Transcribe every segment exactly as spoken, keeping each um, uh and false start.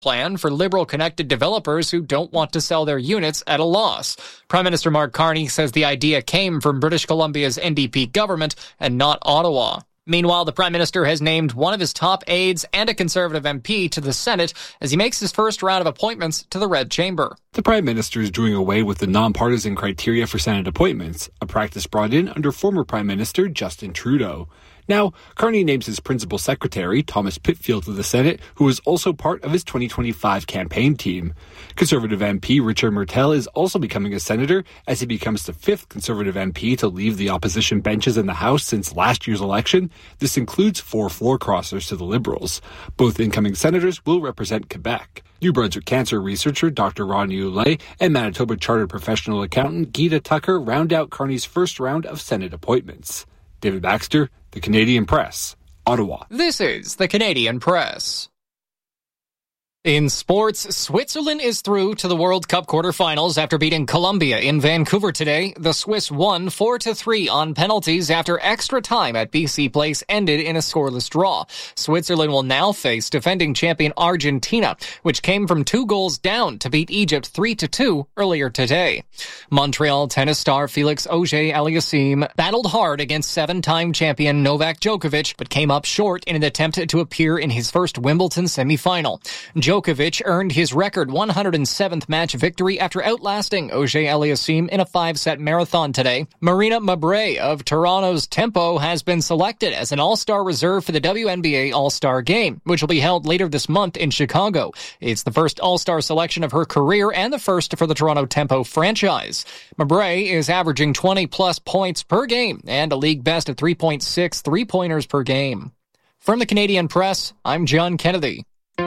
plan for Liberal-connected developers who don't want to sell their units at a loss. Prime Minister Mark Carney says the idea came from British Columbia's N D P government and not Ottawa. Meanwhile, the Prime Minister has named one of his top aides and a Conservative M P to the Senate as he makes his first round of appointments to the Red Chamber. The Prime Minister is doing away with the nonpartisan criteria for Senate appointments, a practice brought in under former Prime Minister Justin Trudeau. Now, Carney names his principal secretary, Thomas Pitfield, to the Senate, who is also part of his twenty twenty-five campaign team. Conservative M P Richard Martel is also becoming a senator as he becomes the fifth Conservative M P to leave the opposition benches in the House since last year's election. This includes four floor crossers to the Liberals. Both incoming senators will represent Quebec. New Brunswick cancer researcher Doctor Ronnie Oulet and Manitoba Chartered Professional Accountant Gita Tucker round out Carney's first round of Senate appointments. David Baxter, The Canadian Press, Ottawa. This is The Canadian Press. In sports, Switzerland is through to the World Cup quarterfinals after beating Colombia in Vancouver today. The Swiss won four to three on penalties after extra time at B C Place ended in a scoreless draw. Switzerland will now face defending champion Argentina, which came from two goals down to beat Egypt three to two earlier today. Montreal tennis star Felix Auger-Aliassime battled hard against seven-time champion Novak Djokovic, but came up short in an attempt to appear in his first Wimbledon semifinal. Djokovic earned his record one hundred seventh match victory after outlasting Auger-Aliassime in a five-set marathon today. Marina Mabrey of Toronto's Tempo has been selected as an all-star reserve for the W N B A All-Star Game, which will be held later this month in Chicago. It's the first all-star selection of her career and the first for the Toronto Tempo franchise. Mabrey is averaging twenty-plus points per game and a league best of three point six three-pointers per game. From the Canadian Press, I'm John Kennedy.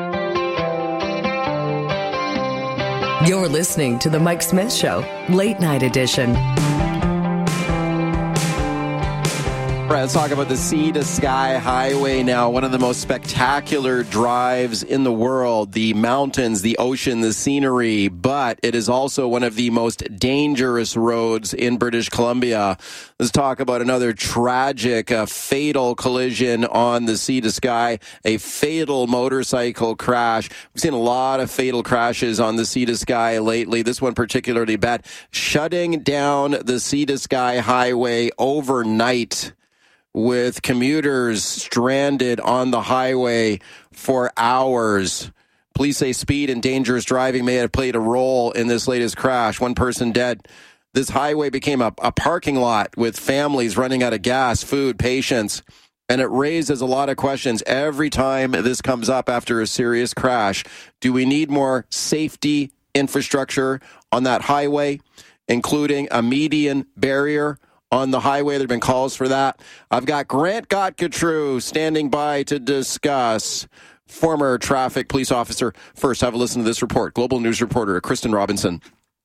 You're listening to The Mike Smith Show, Late Night Edition. Right, let's talk about the Sea to Sky Highway now. One of the most spectacular drives in the world. The mountains, the ocean, the scenery, but it is also one of the most dangerous roads in British Columbia. Let's talk about another tragic, uh, fatal collision on the Sea to Sky, a fatal motorcycle crash. We've seen a lot of fatal crashes on the Sea to Sky lately. This one particularly bad. Shutting down the Sea to Sky Highway overnight, with commuters stranded on the highway for hours. Police say speed and dangerous driving may have played a role in this latest crash. One person dead. This highway became a, a parking lot with families running out of gas, food, patients, and it raises a lot of questions every time this comes up after a serious crash. Do we need more safety infrastructure on that highway, including a median barrier on the highway? There have been calls for that. I've got Grant Gottgetrew standing by to discuss. Former traffic police officer. First, have a listen to this report. Global News reporter Kristen Robinson.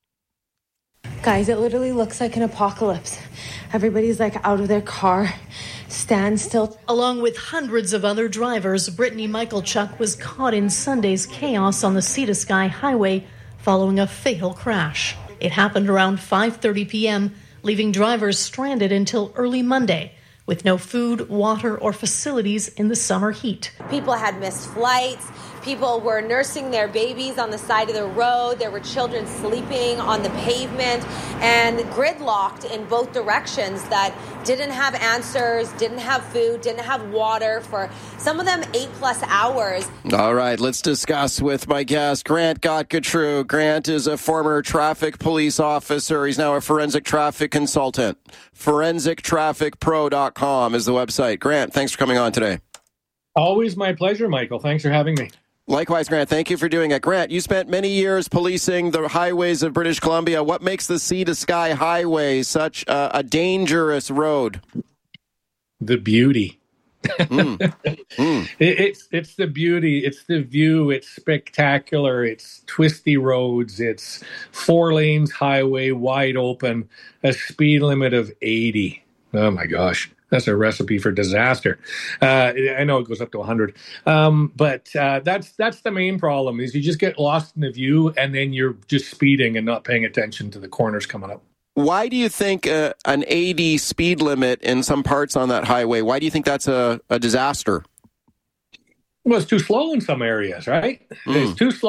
Guys, it literally looks like an apocalypse. Everybody's like out of their car, stand still. Along with hundreds of other drivers, Brittany Michalchuk was caught in Sunday's chaos on the Sea to Sky Highway following a fatal crash. It happened around five thirty p.m., leaving drivers stranded until early Monday with no food, water, or facilities in the summer heat. People had missed flights. People were nursing their babies on the side of the road. There were children sleeping on the pavement and gridlocked in both directions that didn't have answers, didn't have food, didn't have water for some of them eight plus hours. All right, let's discuss with my guest, Grant Gottgetrew. Grant is a former traffic police officer. He's now a forensic traffic consultant. forensic traffic pro dot com is the website. Grant, thanks for coming on today. Always my pleasure, Michael. Thanks for having me. Likewise, Grant. Thank you for doing it. Grant, you spent many years policing the highways of British Columbia. What makes the Sea to Sky Highway such a, a dangerous road? The beauty. mm. Mm. It, it's it's the beauty. It's the view. It's spectacular. It's twisty roads. It's four lanes highway, wide open, a speed limit of eighty. Oh, my gosh. That's a recipe for disaster. Uh, I know it goes up to one hundred, um, but uh, that's that's the main problem. Is you just get lost in the view, and then you're just speeding and not paying attention to the corners coming up. Why do you think uh, an eighty speed limit in some parts on that highway? Why do you think that's a, a disaster? Well, it's too slow in some areas, right? Mm. It's too slow